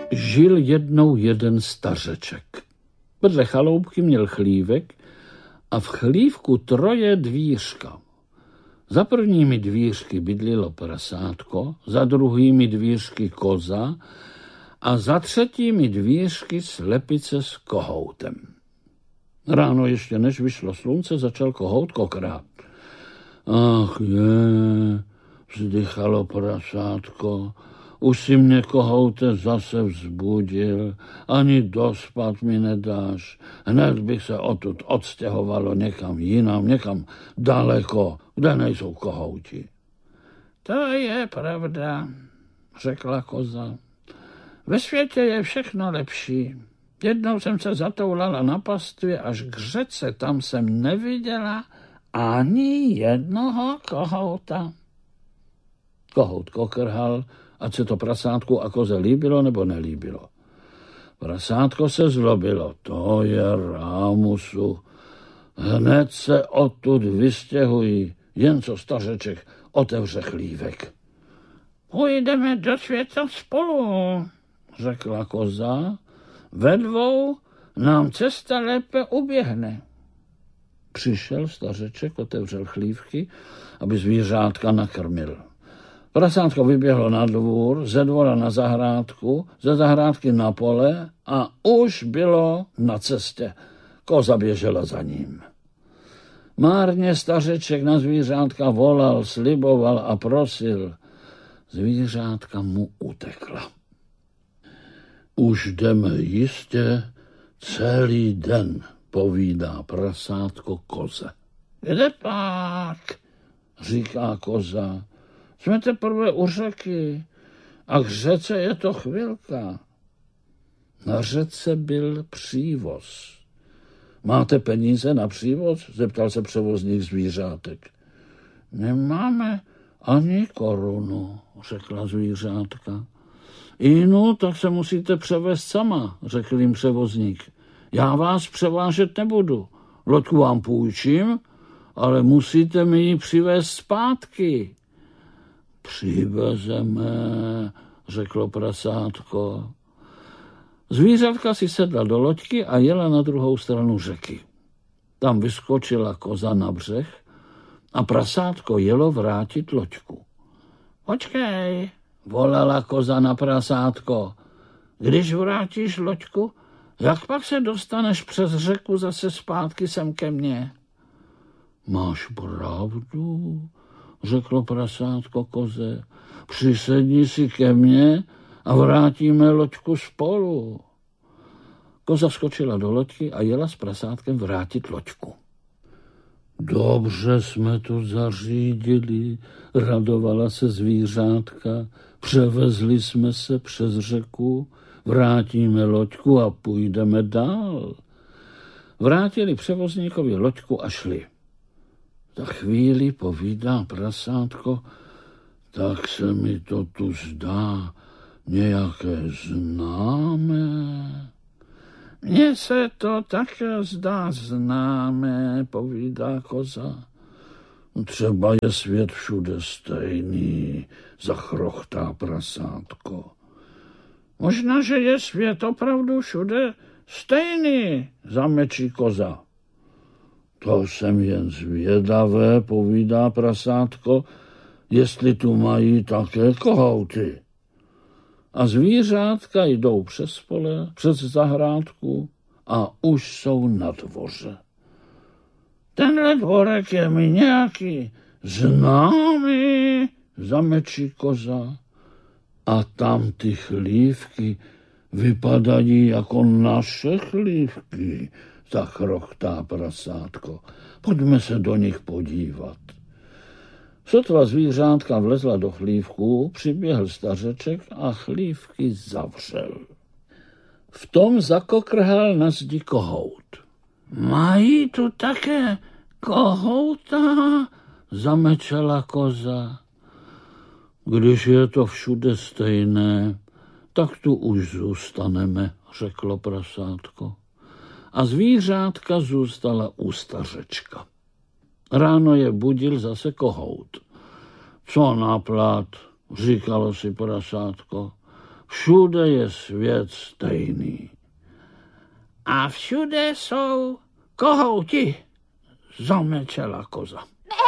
Žil jednou jeden stařeček. Vedle chaloupky měl chlívek a v chlívku 3 dvířka. Za prvními dvířky bydlilo prasátko, za druhými dvířky koza a za 3. dvířky slepice s kohoutem. Ráno ještě než vyšlo slunce, začal kohout kokrát. Ach je, vzdychalo prasátko, už si mě, kohoute, zase vzbudil, ani dospat mi nedáš. Hned bych se odtud odstěhovalo někam jinam, někam daleko, kde nejsou kohouti. To je pravda, řekla koza. Ve světě je všechno lepší. Jednou jsem se zatoulala na pastvě až k řece, tam jsem neviděla ani jednoho kohouta. Kohout kokrhal, ať se to prasátku a koze líbilo nebo nelíbilo. Prasátko se zlobilo, to je rámusu. Hned se odtud vystěhují, jen co stařeček otevře chlívek. Půjdeme do světa spolu, řekla koza. Ve 2 nám cesta lépe uběhne. Přišel stařeček, otevřel chlívky, aby zvířátka nakrmil. Prasátko vyběhlo na dvůr, ze dvora na zahrádku, ze zahrádky na pole a už bylo na cestě. Koza běžela za ním. Márně stařeček na zvířátka volal, sliboval a prosil. Zvířátka mu utekla. Už jdeme jistě celý den, povídá prasátko koze. Kde pak, říká koza. Jsme teprve u řeky a k řece je to chvilka. Na řece byl přívoz. Máte peníze na přívoz? Zeptal se převozník zvířátek. Nemáme ani korunu, řekla zvířátka. No, tak se musíte převést sama, řekl jim převozník. Já vás převážet nebudu. Loďku vám půjčím, ale musíte mi ji přivést zpátky. Přivezeme, řeklo prasátko. Zvířatka si sedla do loďky a jela na druhou stranu řeky. Tam vyskočila koza na břeh a prasátko jelo vrátit loďku. Počkej, volala koza na prasátko. Když vrátíš loďku, jak pak se dostaneš přes řeku zase zpátky sem ke mně? Máš pravdu, řeklo prasátko koze. Přisedni si ke mně a vrátíme loďku spolu. Koza skočila do loďky a jela s prasátkem vrátit loďku. Dobře jsme to zařídili, radovala se zvířátka. Převezli jsme se přes řeku, vrátíme loďku a půjdeme dál. Vrátili převozníkovi loďku a šli. Za chvíli povídá prasátko, tak se mi to tu zdá nějaké známé. Mně se to také zdá známé, povídá koza. Třeba je svět všude stejný, zachrochtá prasátko. Možná, že je svět opravdu všude stejný, zamečí koza. To jsem jen zvědavé, povídá prasátko, jestli tu mají také kohouty. A zvířátka jdou přes pole, přes zahrádku a už jsou na dvoře. Tenhle dvorek je mi nějaký známý, zamečí koza. A tam ty chlívky vypadají jako naše chlívky, zachrochtá prasátko. Pojďme se do nich podívat. Sotva zvířátka vlezla do chlívku, přiběhl stařeček a chlívky zavřel. V tom zakokrhal na zdi kohout. Mají tu také kohouta, zamečela koza. Když je to všude stejné, tak tu už zůstaneme, řeklo prasátko. A zvířátka zůstala u stařečka. Ráno je budil zase kohout. Co naplat, říkalo si prasátko. Všude je svět stejný. A všude jsou kohouti, Zamečela koza.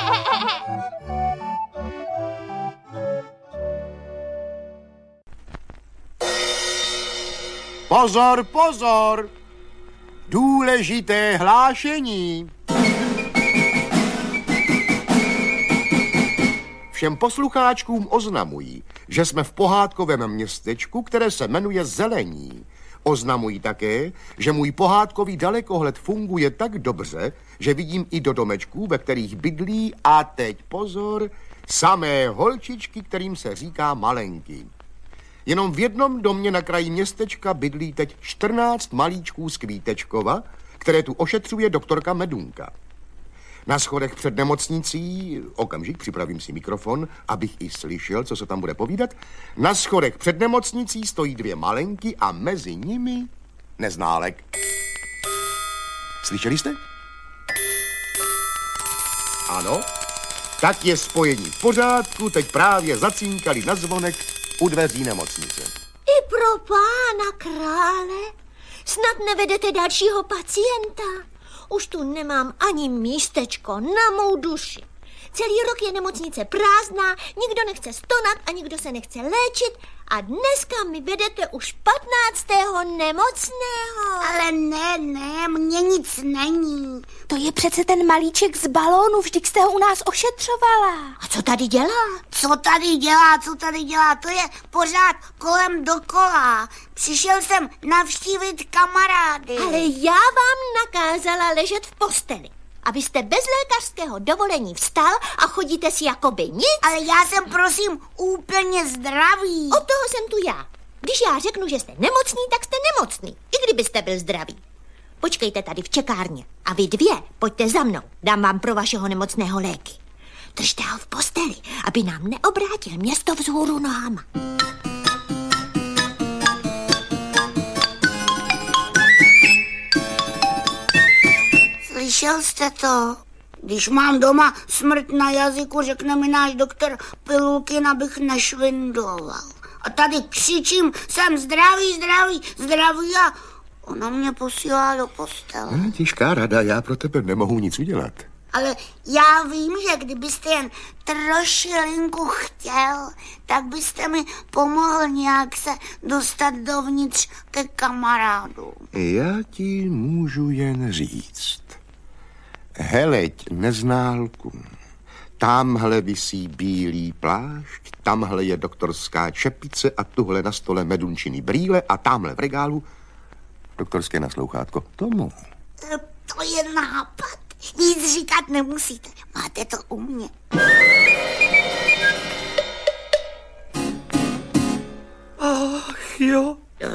Pozor, pozor! Důležité hlášení. Všem poslucháčkům oznamují, že jsme v pohádkovém městečku, které se jmenuje Zelení. Oznamují také, že můj pohádkový dalekohled funguje tak dobře, že vidím i do domečků, ve kterých bydlí, a teď pozor, samé holčičky, kterým se říká malenky. Jenom v jednom domě na kraji městečka bydlí teď 14 malíčků z Kvítečkova, které tu ošetřuje doktorka Medunka. Na schodech před nemocnicí, okamžik, připravím si mikrofon, abych i slyšel, co se tam bude povídat. Na schodech před nemocnicí stojí 2 malenky a mezi nimi Neználek. Slyšeli jste? Ano, tak je spojení v pořádku, teď právě zacínkali na zvonek u dveří nemocnice. I pro pána krále, snad nevedete dalšího pacienta. Už tu nemám ani místečko na mou duši. Celý rok je nemocnice prázdná, nikdo nechce stonat a nikdo se nechce léčit a dneska mi vedete už 15. nemocného. Ale ne, mně nic není. To je přece ten malíček z balónu, vždyť jste ho u nás ošetřovala. A co tady dělá? Co tady dělá, to je pořád kolem dokola. Přišel jsem navštívit kamarády. Ale já vám nakázala ležet v posteli. A vy jste bez lékařského dovolení vstal a chodíte si jakoby nic? Ale já jsem, prosím, úplně zdravý. Od toho jsem tu já. Když já řeknu, že jste nemocný, tak jste nemocný. I kdybyste byl zdravý. Počkejte tady v čekárně. A vy 2 pojďte za mnou. Dám vám pro vašeho nemocného léky. Držte ho v posteli, aby nám neobrátil město vzhůru nohama. Slyšel jste to? Když mám doma smrt na jazyku, řekne mi náš doktor Pilulkin, abych nešvindloval. A tady křičím, jsem zdravý a ona mě posílá do postele. Těžká rada, já pro tebe nemohu nic udělat. Ale já vím, že kdybyste jen trošilinku chtěl, tak byste mi pomohl nějak se dostat dovnitř ke kamarádům. Já ti můžu jen říct. Heleď, Neználku, tamhle visí bílý plášť, tamhle je doktorská čepice a tuhle na stole medunčiny brýle a tamhle v regálu doktorské naslouchátko. Tomu. To je nápad. Nic říkat nemusíte. Máte to u mě. Ach jo.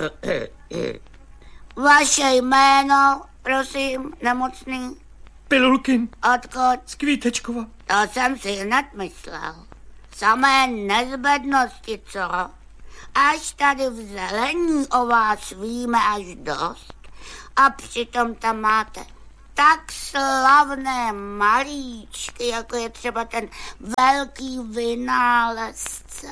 Vaše jméno, prosím, nemocný. Pilulkin Odkud? z Kvítečkova. To jsem si hned myslel. Samé nezbednosti, co? Až tady v Zelení o vás víme až dost. A přitom tam máte tak slavné malíčky, jako je třeba ten velký vynálezce.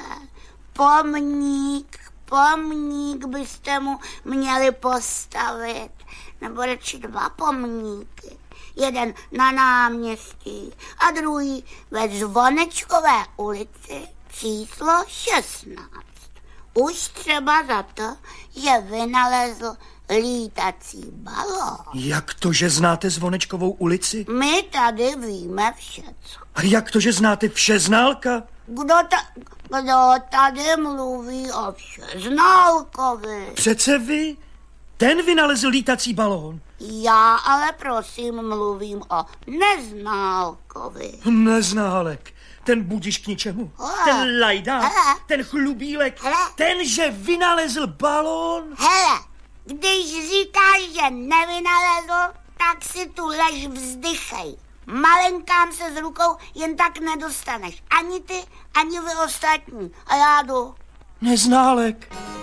Pomník byste mu měli postavit. Nebo radši 2 pomníky. Jeden na náměstí a druhý ve Zvonečkové ulici číslo 16. Už třeba za to, že vynalezl lítací balón. Jak to, že znáte Zvonečkovou ulici? My tady víme všecko. A jak to, že znáte Všeználka? Kdo tady mluví o Všeználkovi? Přece vy. Ten vynalezl lítací balón. Já ale prosím mluvím o Neználkovi. Neználek. Ten budiš k ničemu. Ten lajdák. Ten chlubílek. Ten, že vynalezl balón. Hele, když říkáš, že nevynalezl, tak si tu lež vzdychej. Malenkám se s rukou jen tak nedostaneš. Ani ty, ani vy ostatní. A já jdu. Neználek.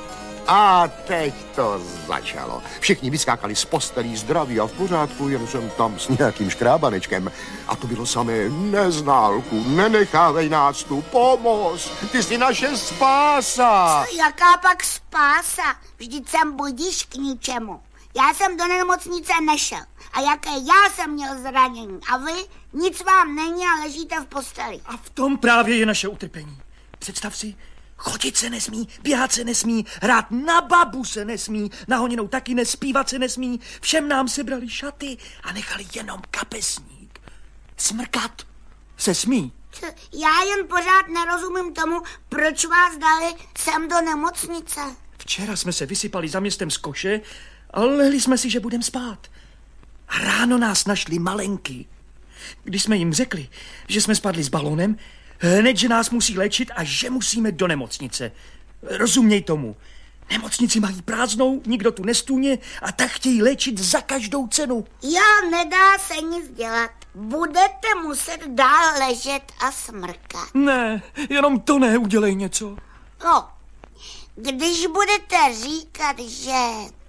A teď to začalo. Všichni vyskákali z postelí zdraví a v pořádku, jen jsem tam s nějakým škrábanečkem. A to bylo samé: Neználku, nenechávej nás tu, pomoz, ty jsi naše spása. Jaká pak spása? Vždyť jsem budiš k ničemu. Já jsem do nemocnice nešel. A jaké já jsem měl zranění. A vy? Nic vám není a ležíte v posteli. A v tom právě je naše utrpení. Představ si, chodit se nesmí, běhat se nesmí, hrát na babu se nesmí, na honinou taky nespívat se nesmí, všem nám sebrali šaty a nechali jenom kapesník. Smrkat se smí. Já jen pořád nerozumím tomu, proč vás dali sem do nemocnice. Včera jsme se vysypali za městem z koše a lehli jsme si, že budem spát. A ráno nás našli malenky. Když jsme jim řekli, že jsme spadli s balónem, hned, že nás musí léčit a že musíme do nemocnice. Rozuměj tomu. Nemocnici mají prázdnou, nikdo tu nestůně a tak chtějí léčit za každou cenu. Jo, nedá se nic dělat. Budete muset dál ležet a smrkat. Ne, jenom to ne, udělej něco. No, když budete říkat, že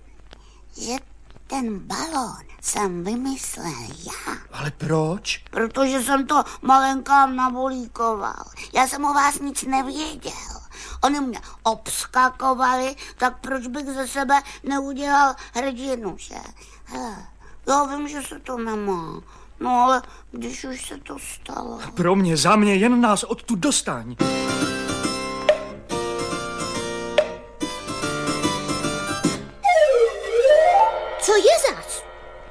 ten balón jsem vymyslel já. Ale proč? Protože jsem to malenkám navolíkoval. Já jsem o vás nic nevěděl. Oni mě obskakovali, tak proč bych ze sebe neudělal hrdinu, že? Hele, já vím, že se to nemá. No ale když už se to stalo. Pro mě, za mě, jen nás odtud dostaň. Co je zas?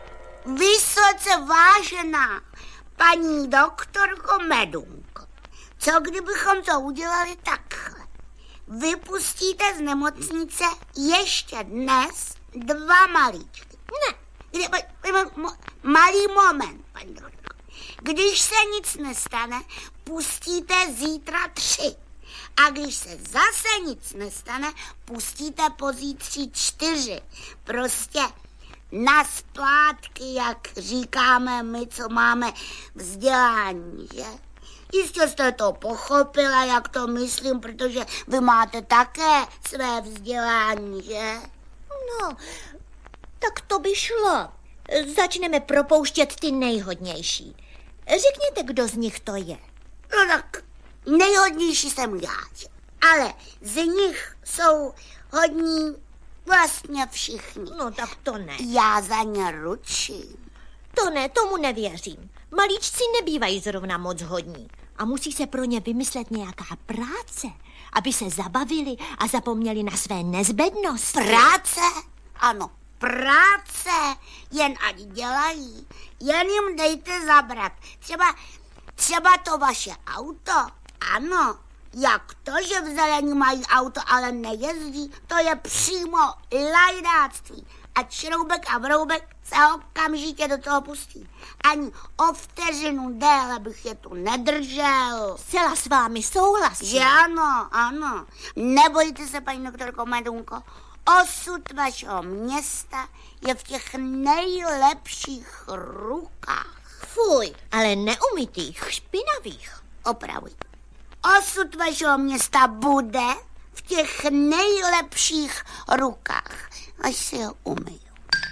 Vysoce vážená paní doktorko Medunko, co kdybychom to udělali takhle? Vypustíte z nemocnice ještě dnes 2 malíčky. Ne, malý moment, paní doktorko. Když se nic nestane, pustíte zítra 3. A když se zase nic nestane, pustíte pozítří 4. Prostě na splátky, jak říkáme my, co máme vzdělání, že? Jistě jste to pochopila, jak to myslím, protože vy máte také své vzdělání, že? No, tak to by šlo. Začneme propouštět ty nejhodnější. Řekněte, kdo z nich to je. No tak, nejhodnější jsem já, ale z nich jsou hodní vlastně všichni. No tak to ne. Já za ně ručím. To ne, tomu nevěřím. Malíčci nebývají zrovna moc hodní. A musí se pro ně vymyslet nějaká práce, aby se zabavili a zapomněli na své nezbednosti. Práce? Ano, práce. Jen ať dělají. Jen jim dejte zabrat. Třeba to vaše auto. Ano, jak to, že v Zelení mají auto, ale nejezdí, to je přímo lajdáctví. A Šroubek a Vroubek se okamžitě do toho pustí. Ani o vteřinu déle bych je tu nedržel. Zcela s vámi souhlasím. Že ano, ano. Nebojte se, paní doktorko Medunko. Osud vašeho města je v těch nejlepších rukách. Fuj, ale neumytých, špinavých. Opravuj. Osud vašeho města bude v těch nejlepších rukách, až si ho umyju.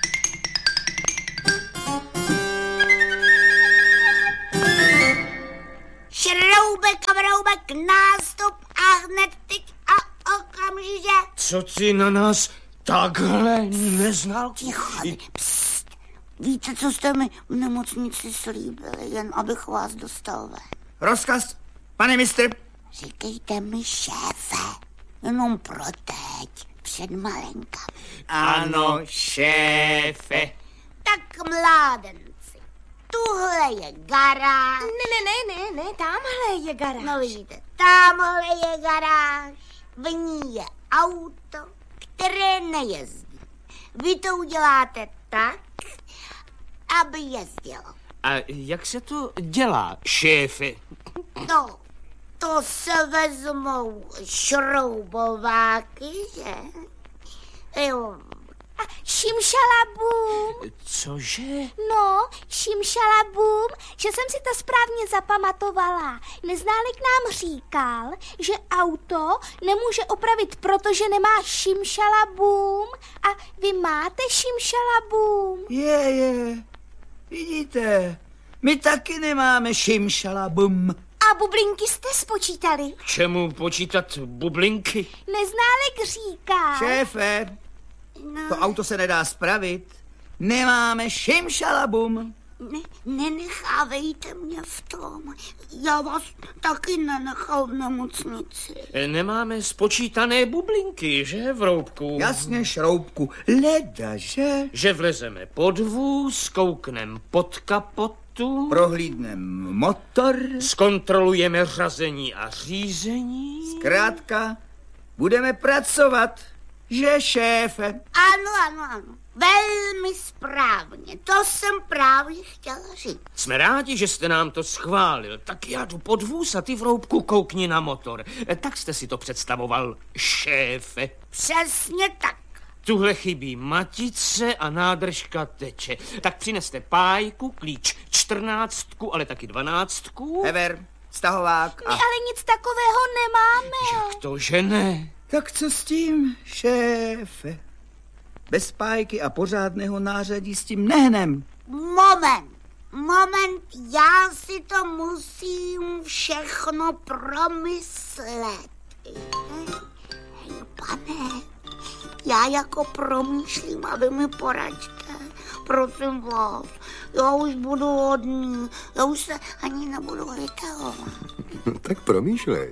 Šroubek a Vroubek, nástup a hned teď a okamžitě. Co ty na nás takhle neznal? Ticho, pst. Víte, co jste mi v nemocnici slíbili, jen abych vás dostal ven? Rozkaz, pane mistr. Říkejte mi, šéfe, jenom pro teď, před malinka. Ano, šéfe. Tak mládenci, tuhle je garáž. Ne, tamhle je garáž. No vidíte, tamhle je garáž, v ní je auto, které nejezdí. Vy to uděláte tak, aby jezdilo. A jak se to dělá, šéfe? No, to se vezmou šroubováky, že? Jo. A šimšalabum. Cože? No, šimšalabum, že jsem si to správně zapamatovala. Neználek nám říkal, že auto nemůže opravit, protože nemá šimšalabum. A vy máte šimšalabum? Je. Vidíte, my taky nemáme šimšalabum. A bublinky jste spočítali? K čemu počítat bublinky? Neználek říká. Šéfe, to auto se nedá spravit. Nemáme šimšalabum. Nenechávejte mě v tom. Já vás taky nenechal v nemocnici. Nemáme spočítané bublinky, že, Vroubku? Jasně, Šroubku, leda, že? Že vlezeme pod vůz, kouknem pod kapotu, Prohlídnem motor. zkontrolujeme řazení a řízení. Zkrátka, budeme pracovat, že, šéfe? Ano. Velmi správně. To jsem právě chtěla říct. Jsme rádi, že jste nám to schválil. Tak já jdu pod vůz a ty, Vroubku, koukni na motor. Tak jste si to představoval, šéfe. Přesně tak. Tuhle chybí matice a nádržka teče. Tak přineste pájku, klíč 14, ale taky 12. Hever, stahovák My a... ale nic takového nemáme. Jak to, že ne? Tak co s tím, šéfe? Bez pájky a pořádného nářadí s tím nehnem. Moment, já si to musím všechno promyslet. Hej, pane, já jako promýšlím a vy mi poraďte. Prosím vás, já už budu hodný, já už se ani nebudu vytahovat. Tak promýšlej.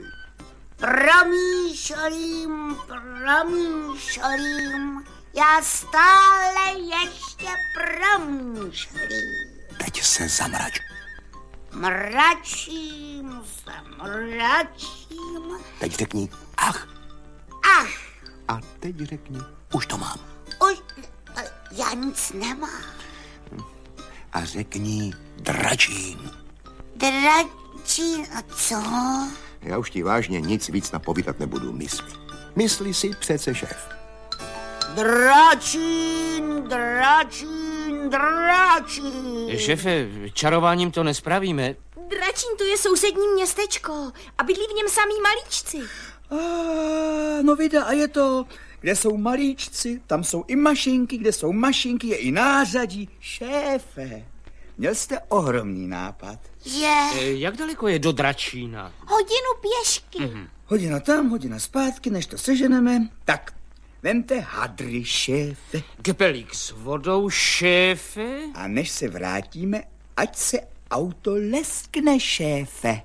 Promýšlím. Já stále ještě promýšlím. Teď se zamrač. Mračím. Teď řekni ach. Ach, A teď řekni už to mám. už, já nic nemám. A řekni dračín. Dračín, a co? Já už ti vážně nic víc napovídat nebudu, Mysli si přece, šéf. Dračín. Šéfe, čarováním to nespravíme. Dračín, to je sousední městečko a bydlí v něm samý malíčci. No vida, a je to, kde jsou malíčci, tam jsou i mašinky, kde jsou mašinky, je i nářadí. Šéfe, měl jste ohromný nápad. Jak daleko je do Dračína? Hodinu pěšky. Hodina tam, hodina zpátky, než to seženeme. Tak, vemte hadry, šéfe. Kepelík s vodou, šéfe? A než se vrátíme, ať se auto leskne, šéfe.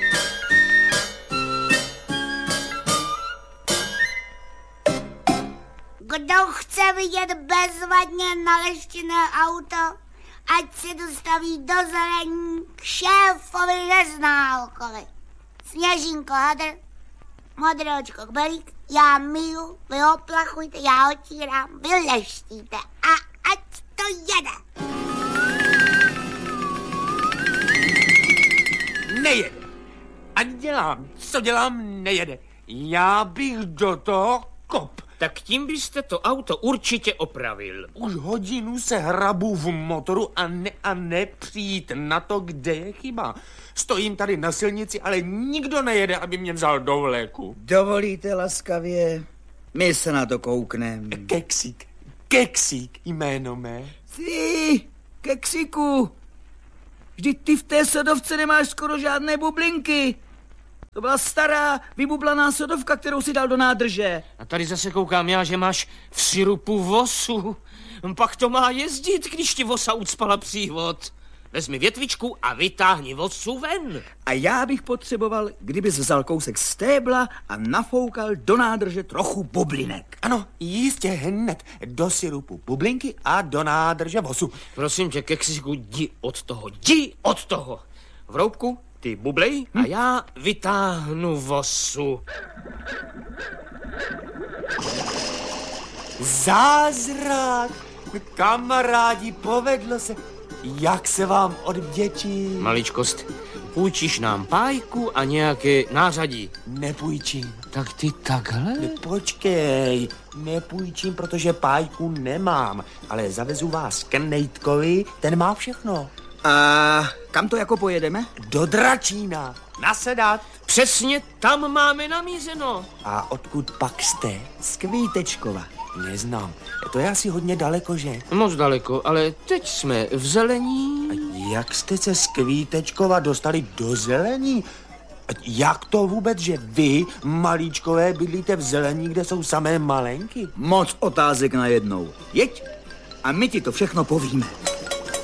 Kdo chce vidět bezvadně naleštěné auto, ať se dostaví do zelení k šéfovi Neználkovi. Sněžínko hadr, modročko kbelík, já miju, vy oplachujte, já otírám, vy leštíte a ať to jede. Nejede. A dělám, co dělám, nejede. Já bych do toho kop. Tak tím byste to auto určitě opravil. Už hodinu se hrabu v motoru a ne přijít na to, kde je chyba. Stojím tady na silnici, ale nikdo nejede, aby mě vzal do vleku. Dovolíte laskavě? My se na to koukneme. Keksík jméno mé. Ty, keksiku, vždyť ty v té sodovce nemáš skoro žádné bublinky. To byla stará, vybublaná sodovka, kterou si dal do nádrže. A tady zase koukám já, že máš v sirupu vosu. Pak to má jezdit, když ti vosa ucpala přívod. Vezmi větvičku a vytáhni vosu ven. A já bych potřeboval, kdybys vzal kousek stébla a nafoukal do nádrže trochu bublinek. Ano, jistě hned do sirupu bublinky a do nádrže vosu. Prosím tě, keksiku, jdi od toho. Vroubku, ty bublej a já vytáhnu vosu. Zázrak! Kamarádi, povedlo se. Jak se vám odvděčím? Maličkost, půjčíš nám pájku a nějaké nářadí. Nepůjčím. Tak ty takhle? Počkej, nepůjčím, protože pájku nemám, ale zavezu vás k Nejtkovi, ten má všechno. A kam to jako pojedeme? Do Dračína, nasedat. Přesně tam máme namířeno. A odkud pak jste? Z Kvítečkova. Neznám, to je asi hodně daleko, že? Moc daleko, ale teď jsme v Zelení. Jak jste se z Kvítečkova dostali do Zelení? Jak to vůbec, že vy, malíčkové, bydlíte v Zelení, kde jsou samé malenky? Moc otázek najednou. Jeď a my ti to všechno povíme.